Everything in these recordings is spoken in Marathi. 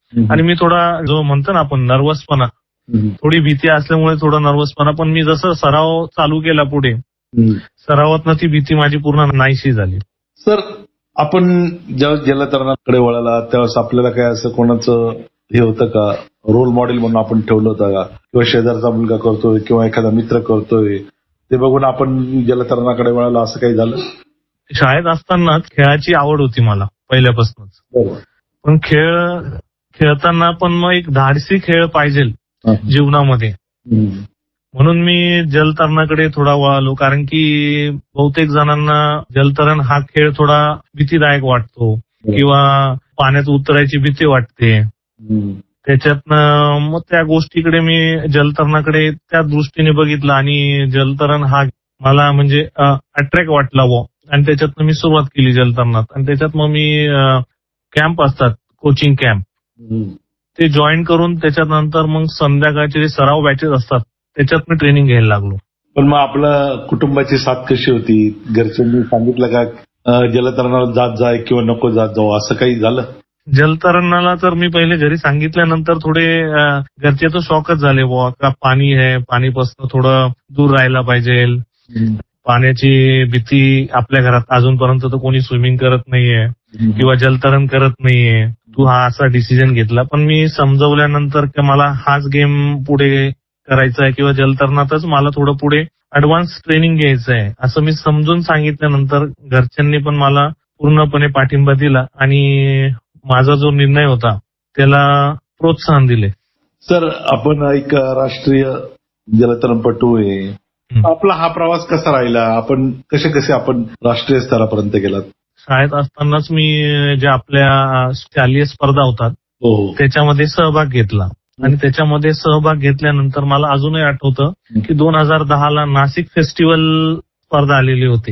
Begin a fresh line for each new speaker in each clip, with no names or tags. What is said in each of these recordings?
आणि मी थोडा जो म्हणतो ना आपण नर्वसपणा, थोडी भीती असल्यामुळे थोडा नर्वसपणा, पण मी जसं सराव चालू केला पुढे, सरावातनं ती भीती माझी पूर्ण नाहीशी झाली.
सर, आपण ज्यावेळेस जलतरणाकडे वळाला त्यावेळेस आपल्याला काय असं कोणाचं हे होतं का, रोल मॉडेल म्हणून आपण ठेवलं होतं का, किंवा शेजारचा मुलगा करतोय किंवा एखादा मित्र करतोय ते बघून आपण जलतरणाकडे वळाला, असं काही झालं?
शाळेत असताना खेळाची आवड होती मला पहिल्यापासूनच, पण खेळताना पण मग एक धाडसी खेळ पाहिजे जीवनामध्ये, म्हणून मी जलतरणाकडे थोडा वळालो. कारण की बहुतेक जणांना जलतरण हा खेळ थोडा भीतीदायक वाटतो किंवा पाण्यात उतरायची भीती वाटते. त्याच्यातनं मग त्या गोष्टीकडे मी जलतरणाकडे त्या दृष्टीने बघितलं आणि जलतरण हा मला म्हणजे अट्रॅक्ट वाटला आणि त्याच्यातनं मी सुरुवात केली जलतरणात. आणि त्याच्यात मग मी कॅम्प असतात, कोचिंग कॅम्प, ते जॉईन करून त्याच्यानंतर मग संध्याकाळचे जे सराव बॅचेस असतात त्याच्यात मी ट्रेनिंग घ्यायला लागलो.
पण मग आपलं कुटुंबाची साथ कशी होती? घरच्यांनी सांगितलं का जलतरणाला जात जाय किंवा नको जात जाऊ, असं काही झालं?
जलतरणाला तर मी पहिले घरी सांगितल्यानंतर थोडे घरचे तर शॉकच झाले बुवा, का पाणी आहे, पाणीपासून थोडं दूर राहायला पाहिजे, पाण्याची भीती आपल्या घरात अजूनपर्यंत तर कोणी स्विमिंग करत नाहीये किंवा जलतरण करत नाहीये, तू हा असा डिसिजन घेतला. पण मी समजवल्यानंतर की मला हाच गेम पुढे करायचा आहे किंवा जलतरणातच मला थोडं पुढे ऍडव्हान्स ट्रेनिंग घ्यायचं आहे असं मी समजून सांगितल्यानंतर घरच्यांनी पण मला पूर्णपणे पाठिंबा दिला आणि माझा जो निर्णय होता त्याला प्रोत्साहन दिले.
सर, आपण एक राष्ट्रीय जलतरणपटू आहे, आपला हा प्रवास कसा राहिला? आपण कसे आपण राष्ट्रीय स्तरापर्यंत गेलात?
शाळेत असतानाच मी ज्या आपल्या शालेय स्पर्धा होतात त्याच्यामध्ये सहभाग घेतला आणि त्याच्यामध्ये सहभाग घेतल्यानंतर मला अजूनही आठवतं की 2010ला नाशिक फेस्टिवल स्पर्धा आलेली होती.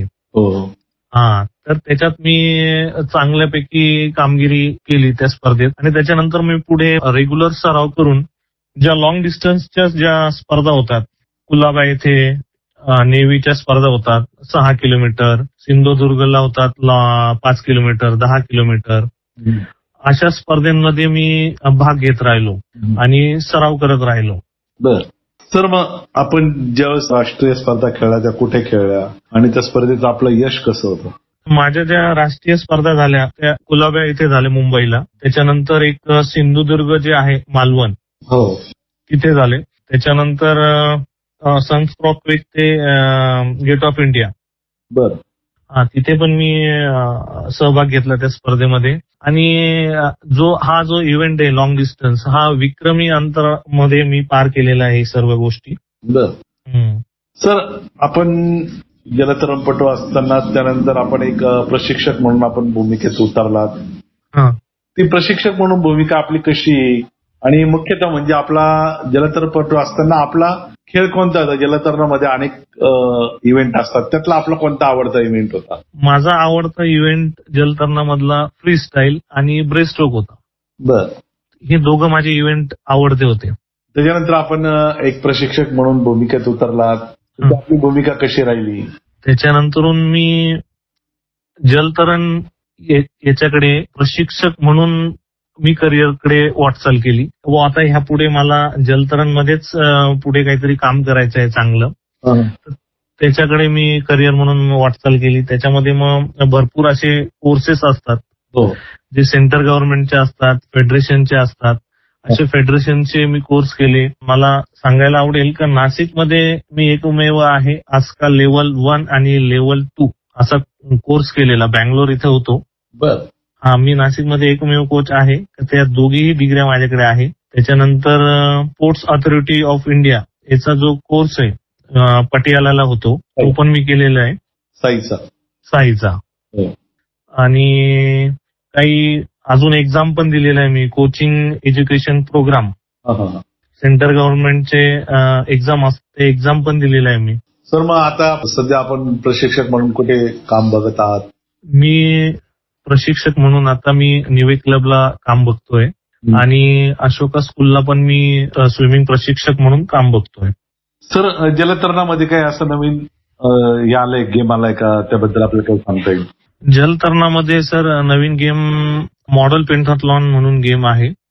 तर त्याच्यात मी चांगल्यापैकी कामगिरी केली त्या स्पर्धेत आणि त्याच्यानंतर मी पुढे रेग्युलर सराव करून ज्या लॉंग डिस्टन्सच्या ज्या स्पर्धा होतात, कुलाबा येथे नेव्हीच्या स्पर्धा होतात 6 किलोमीटर, सिंधुदुर्गला होतात 5 किलोमीटर, 10 किलोमीटर, अशा स्पर्धेमध्ये मी भाग घेत राहिलो आणि सराव करत राहिलो.
बर सर, मग आपण ज्यावेळेस राष्ट्रीय स्पर्धा खेळल्या त्या कुठे खेळल्या आणि त्या स्पर्धेचं आपलं यश कसं होतं?
माझ्या ज्या राष्ट्रीय स्पर्धा झाल्या त्या कुलाब्या इथे झाल्या मुंबईला, त्याच्यानंतर एक सिंधुदुर्ग जे आहे मालवण तिथे झाले, त्याच्यानंतर सनस्क्रॉप क्रीक ते गेट ऑफ इंडिया तिथे पण मी सहभाग घेतला त्या स्पर्धेमध्ये. आणि जो इव्हेंट आहे लॉंग डिस्टन्स हा विक्रमी अंतरामध्ये मी पार केलेला आहे सर्व गोष्टी.
सर, आपण जलतरणपटू असताना त्यानंतर आपण एक प्रशिक्षक म्हणून आपण भूमिकेत उतरलात. ती प्रशिक्षक म्हणून भूमिका आपली कशी आणि मुख्यतः म्हणजे आपला जलतरणपटू असताना आपला खेळ कोणता होता? जलतरणामध्ये अनेक इव्हेंट असतात, त्यातला आपला कोणता आवडता इव्हेंट होता?
माझा आवडता इव्हेंट जलतरणामधला फ्री स्टाईल आणि ब्रेस्टस्ट्रोक होता. हे दोघं माझे इव्हेंट आवडते होते.
त्याच्यानंतर आपण एक प्रशिक्षक म्हणून भूमिकेत उतरलात, आपली भूमिका कशी राहिली?
त्याच्यानंतरून मी जलतरण याच्याकडे प्रशिक्षक म्हणून मी करिअरकडे वाटचाल केली व आता ह्या पुढे मला जलतरणमध्येच पुढे काहीतरी काम करायचं आहे चांगलं. त्याच्याकडे मी करिअर म्हणून वाटचाल केली. त्याच्यामध्ये मग भरपूर असे कोर्सेस असतात जे सेंट्रल गव्हर्नमेंटचे असतात, फेडरेशनचे असतात. असे फेडरेशनचे मी कोर्स केले. मला सांगायला आवडेल का नाशिकमध्ये मी एकमेव आहे आजकाल लेव्हल 1 आणि लेव्हल 2 असा कोर्स केलेला. बँगलोर इथे होतो. मी नाशिकमध्ये एकमेव कोच आहे. त्या दोघीही डिग्र्या माझ्याकडे आहे. त्याच्यानंतर पोर्ट्स ऑथॉरिटी ऑफ इंडिया याचा जो कोर्स आहे पटियालाला होतो तो पण मी केलेला आहे साईचा. आणि काही अजून एक्झाम पण दिलेला आहे मी, कोचिंग एज्युकेशन प्रोग्राम सेंट्रल गव्हर्नमेंटचे एक्झाम असते, एक्झाम पण दिलेला आहे मी.
सर, मग आता सध्या आपण प्रशिक्षक म्हणून कुठे काम बघत आहात?
मी प्रशिक्षक म्हणून आता मी निवे क्लबला काम बघतोय आणि अशोका स्कूलला पण मी स्विमिंग प्रशिक्षक म्हणून काम बघतोय.
सर, जलतरणामध्ये काय असं नवीन आलंय, गेम आलाय का? त्याबद्दल आपल्याला काही सांगता येईल?
जलतरणामध्ये सर नवीन गेम मॉडेल पेंटाथलॉन म्हणून गेम आहे.